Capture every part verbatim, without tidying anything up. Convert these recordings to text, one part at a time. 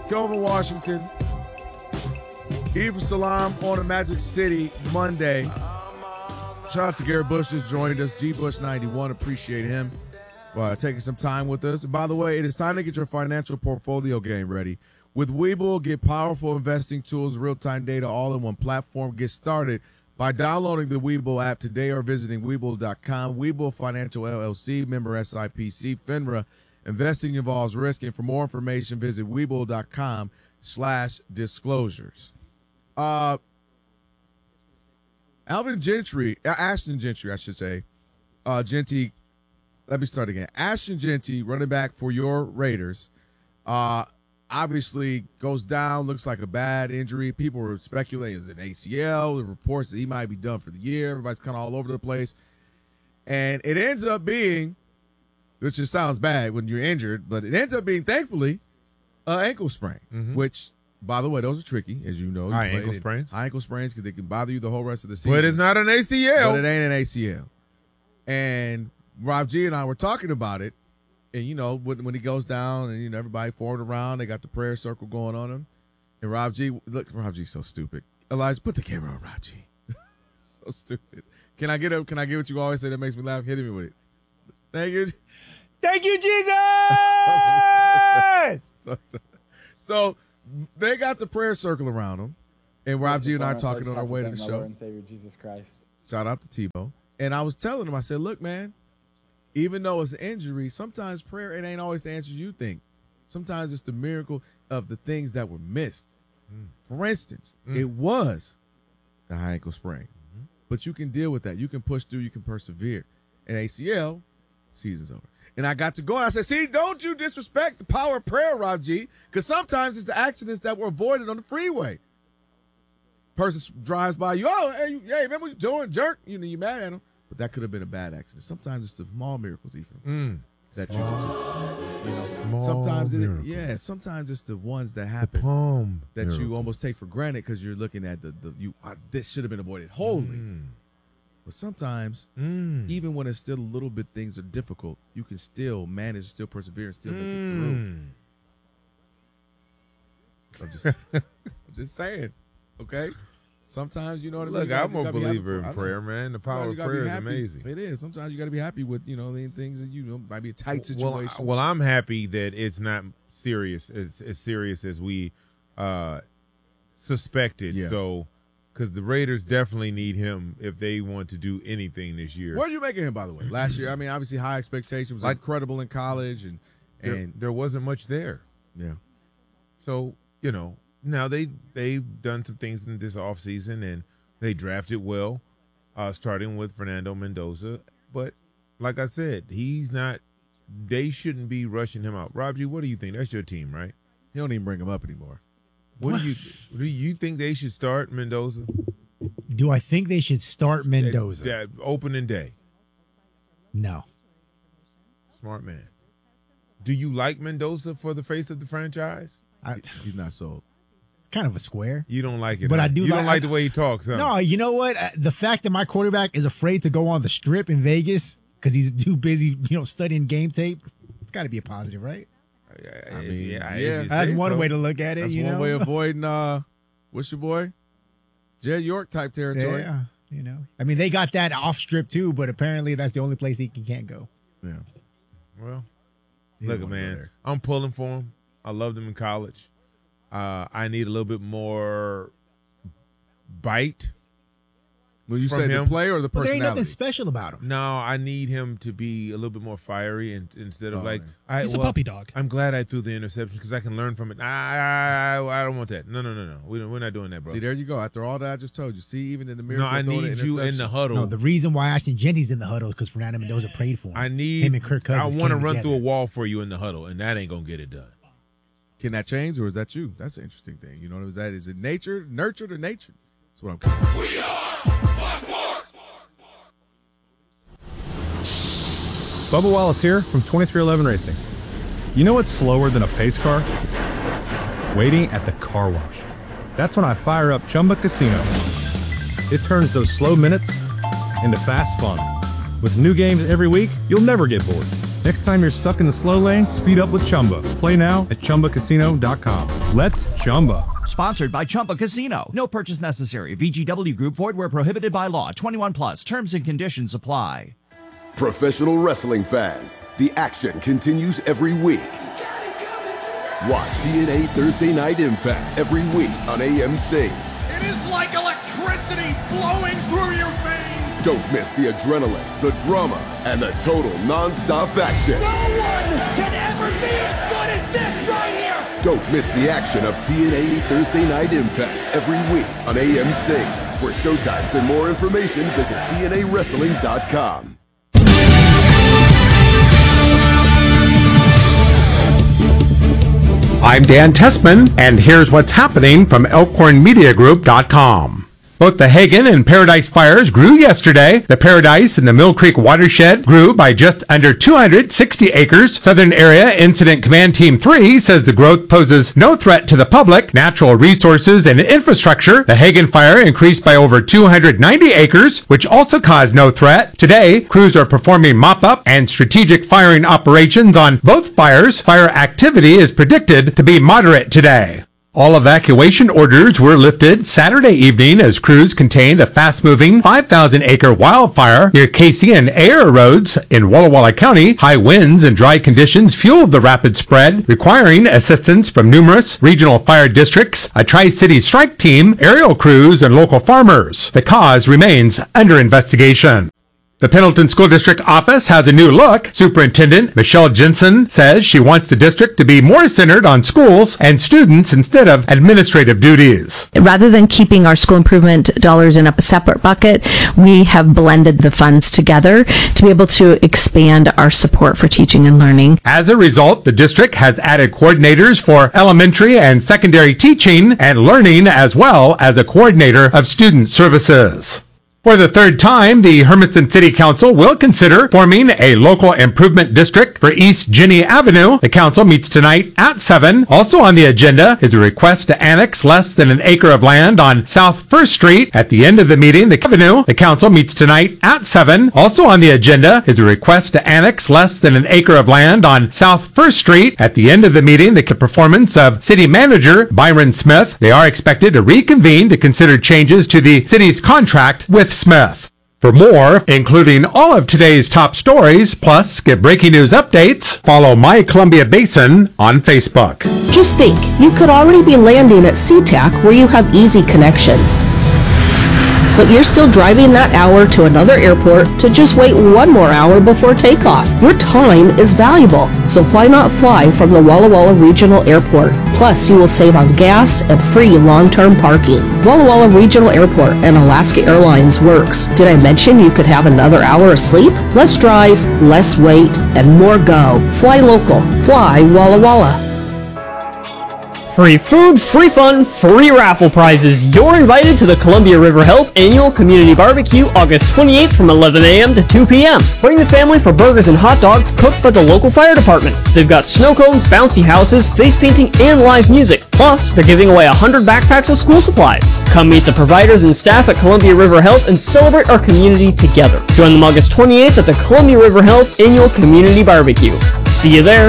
Kelvin Washington. Eva Salam on the Magic City Monday. Shout out to Garrett Bush just joined us. G Bush ninety-one. Appreciate him uh, taking some time with us. And by the way, it is time to get your financial portfolio game ready. With Webull, get powerful investing tools, real-time data, all in one platform. Get started by downloading the Webull app today or visiting Webull dot com. Webull Financial L L C, member S I P C, FINRA. Investing involves risk, and for more information, visit Webull dot com slash disclosures. Uh, Alvin Gentry, uh, Ashton Gentry, I should say. Uh, Genty, let me start again. Ashton Gentry, running back for your Raiders, uh, obviously goes down, looks like a bad injury. People were speculating it's an A C L. The reports that he might be done for the year. Everybody's kind of all over the place. And it ends up being, which just sounds bad when you're injured, but it ends up being, thankfully, an ankle sprain, mm-hmm. which – by the way, those are tricky, as you know. High ankle sprains. High ankle sprains because they can bother you the whole rest of the season. But it's not an A C L. But it ain't an A C L. And Rob G and I were talking about it. And, you know, when, when he goes down and, you know, everybody forward around, they got the prayer circle going on him. And Rob G, look, Rob G's so stupid. Elijah, put the camera on Rob G. So stupid. Can I get up? Can I get what you always say that makes me laugh? Hit me with it. Thank you. Thank you, Jesus! so, they got the prayer circle around them, and Rob G and I are talking on our way to the show. Lord and Savior Jesus Christ. Shout out to Tebow. And I was telling him, I said, look, man, even though it's an injury, sometimes prayer, it ain't always the answer you think. Sometimes it's the miracle of the things that were missed. Mm. For instance, mm. it was the high ankle sprain. Mm-hmm. But you can deal with that. You can push through. You can persevere. And A C L, season's over. And I got to go, and I said, see, don't you disrespect the power of prayer, Rob G, because sometimes it's the accidents that were avoided on the freeway. Person drives by you, oh, hey, you, hey remember what you doing, jerk? You know, you mad at him. But that could have been a bad accident. Sometimes it's the small miracles, even, mm. that you, you know. Small sometimes it, miracles. yeah, sometimes it's the ones that happen palm that miracles. you almost take for granted because you're looking at the, the you, uh, this should have been avoided wholly. Mm. But sometimes, mm. even when it's still a little bit things are difficult, you can still manage, still persevere, and still mm. make it through. I'm just, I'm just saying, okay? Sometimes, you know what I mean? Look, I'm a believer in prayer, man. The power of prayer is amazing. It is. Sometimes you got to be happy with, you know, the things that, you know, might be a tight situation. Well, well I'm happy that it's not serious, as, as serious as we uh, suspected. Yeah. So. Because the Raiders definitely need him if they want to do anything this year. What are you making him, by the way? Last year, I mean, obviously high expectations. Was like, incredible in college. and and there, there wasn't much there. Yeah. So, you know, now they, they've done some things in this offseason, and they drafted well, uh, starting with Fernando Mendoza. But like I said, he's not – they shouldn't be rushing him out. Rob G, what do you think? That's your team, right? You don't even bring him up anymore. What do you do? You think they should start Mendoza? Do I think they should start Mendoza? That, that opening day. No. Smart man. Do you like Mendoza for the face of the franchise? I, he's not sold. It's kind of a square. You don't like it, but huh? I do. You like, don't like I, the way he talks, huh? No, you know what? The fact that my quarterback is afraid to go on the strip in Vegas because he's too busy, you know, studying game tape. It's got to be a positive, right? I mean, yeah, yeah that's one so. way to look at it. That's you one know? way of avoiding, uh, what's your boy? Jed York type territory. Yeah, you know. I mean, they got that off strip too, but apparently that's the only place he can't go. Yeah. Well, look, man, I'm pulling for him. I loved him in college. Uh, I need a little bit more bite. Will you say the play or the personality? But there ain't nothing special about him. No, I need him to be a little bit more fiery and, instead of oh, like I, he's well, a puppy dog. I'm glad I threw the interception because I can learn from it. I, I I don't want that. No, no, no, no. We don't, we're not doing that, bro. See, there you go. After all that I just told you. See, even in the mirror. No, I need you in the huddle. No, the reason why Ashton Genty's in the huddle is because Fernando Mendoza prayed for him. I need him and Kirk Cousins. I want to run together. through a wall for you in the huddle, and that ain't gonna get it done. Can that change, or is that you? That's an interesting thing. You know, is that is it nature, nurtured, or nature? That's what I'm calling. We are Sports. Bubba Wallace here from twenty-three eleven Racing. You know what's slower than a pace car? Waiting at the car wash. That's when I fire up Chumba Casino. It turns those slow minutes into fast fun. With new games every week, you'll never get bored. Next time you're stuck in the slow lane, speed up with Chumba. Play now at Chumba Casino dot com. Let's Chumba. Sponsored by Chumba Casino. No purchase necessary. V G W Group. Void where prohibited by law. twenty-one plus. Terms and conditions apply. Professional wrestling fans, the action continues every week. Watch T N A Thursday Night Impact every week on A M C. It is like electricity flowing through your veins. Don't miss the adrenaline, the drama, and the total non-stop action. No one can ever be as good as this right here. Don't miss the action of T N A Thursday Night Impact every week on A M C. For showtimes and more information, visit T N A wrestling dot com. I'm Dan Tessman, and here's what's happening from Elkhorn Media Group dot com. Both the Hagen and Paradise fires grew yesterday. The Paradise and the Mill Creek watershed grew by just under two hundred sixty acres. Southern Area Incident Command Team three says the growth poses no threat to the public, natural resources, and infrastructure. The Hagen fire increased by over two hundred ninety acres, which also caused no threat. Today, crews are performing mop-up and strategic firing operations on both fires. Fire activity is predicted to be moderate today. All evacuation orders were lifted Saturday evening as crews contained a fast-moving five thousand acre wildfire near Casey and Ayer Roads in Walla Walla County. High winds and dry conditions fueled the rapid spread, requiring assistance from numerous regional fire districts, a Tri-City strike team, aerial crews, and local farmers. The cause remains under investigation. The Pendleton School District office has a new look. Superintendent Michelle Jensen says she wants the district to be more centered on schools and students instead of administrative duties. Rather than keeping our school improvement dollars in a separate bucket, we have blended the funds together to be able to expand our support for teaching and learning. As a result, the district has added coordinators for elementary and secondary teaching and learning, as well as a coordinator of student services. For the third time, the Hermiston City Council will consider forming a local improvement district for East Jenny Avenue. The council meets tonight at seven. Also on the agenda is a request to annex less than an acre of land on South First Street. At the end of the meeting, the avenue, the council meets tonight at seven. Also on the agenda is a request to annex less than an acre of land on South First Street. At the end of the meeting, the performance of City Manager Byron Smith. They are expected to reconvene to consider changes to the city's contract with Smith. For more, including all of today's top stories, plus get breaking news updates, follow My Columbia Basin on Facebook. Just think, you could already be landing at SeaTac where you have easy connections. But you're still driving that hour to another airport to just wait one more hour before takeoff. Your time is valuable, so why not fly from the Walla Walla Regional Airport? Plus, you will save on gas and free long-term parking. Walla Walla Regional Airport and Alaska Airlines works. Did I mention you could have another hour of sleep? Less drive, less wait, and more go. Fly local. Fly Walla Walla. Free food, free fun, free raffle prizes. You're invited to the Columbia River Health Annual Community Barbecue August twenty-eighth from eleven a.m. to two p.m. Bring the family for burgers and hot dogs cooked by the local fire department. They've got snow cones, bouncy houses, face painting, and live music. Plus, they're giving away one hundred backpacks of school supplies. Come meet the providers and staff at Columbia River Health and celebrate our community together. Join them August twenty-eighth at the Columbia River Health Annual Community Barbecue. See you there.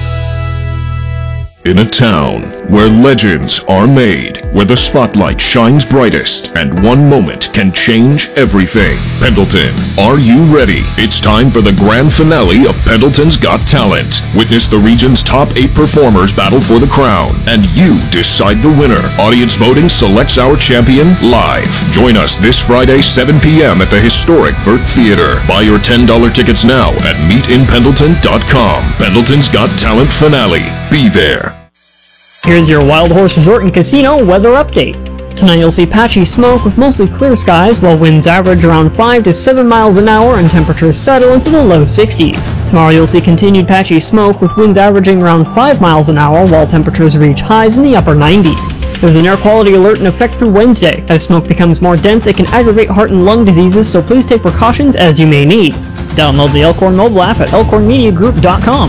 In a town where legends are made, where the spotlight shines brightest, and one moment can change everything. Pendleton, are you ready? It's time for the grand finale of Pendleton's Got Talent. Witness the region's top eight performers battle for the crown, and you decide the winner. Audience voting selects our champion live. Join us this Friday, seven p.m. at the historic Vert Theater. Buy your ten dollars tickets now at meet in pendleton dot com. Pendleton's Got Talent finale. Be there. Here's your Wild Horse Resort and Casino weather update. Tonight you'll see patchy smoke with mostly clear skies, while winds average around five to seven miles an hour and temperatures settle into the low sixties. Tomorrow you'll see continued patchy smoke with winds averaging around five miles an hour, while temperatures reach highs in the upper nineties. There's an air quality alert in effect through Wednesday. As smoke becomes more dense, it can aggravate heart and lung diseases, so please take precautions as you may need. Download the Elkhorn mobile app at elkhorn media group dot com.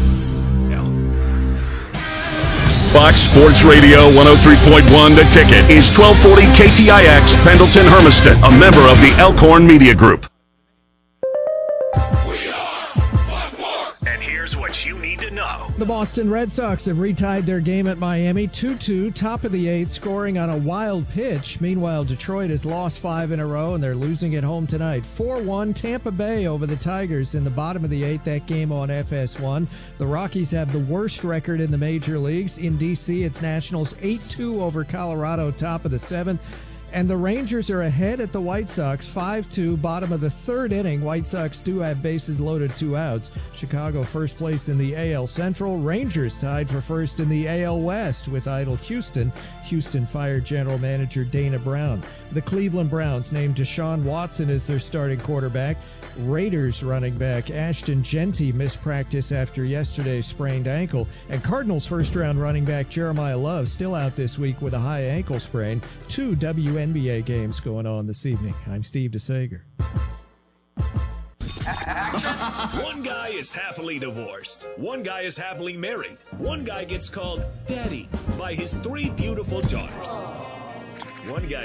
Fox Sports Radio one oh three point one The Ticket is twelve forty K T I X Pendleton Hermiston, a member of the Elkhorn Media Group. We are Fox Sports. And The Boston Red Sox have retied their game at Miami two two, top of the eighth, scoring on a wild pitch. Meanwhile, Detroit has lost five in a row, and they're losing at home tonight. four one Tampa Bay over the Tigers in the bottom of the eighth, that game on F S one. The Rockies have the worst record in the major leagues. In D C, it's Nationals eight two over Colorado, top of the seventh. And the Rangers are ahead at the White Sox, five two, bottom of the third inning. White Sox do have bases loaded, two outs. Chicago first place in the A L Central. Rangers tied for first in the A L West with idle Houston. Houston fired general manager Dana Brown. The Cleveland Browns named Deshaun Watson as their starting quarterback. Raiders running back Ashton Genty missed practice after yesterday's sprained ankle. And Cardinals first-round running back Jeremiah Love still out this week with a high ankle sprain. Two W N B A games going on this evening. I'm Steve DeSager. One guy is happily divorced. One guy is happily married. One guy gets called Daddy by his three beautiful daughters. One guy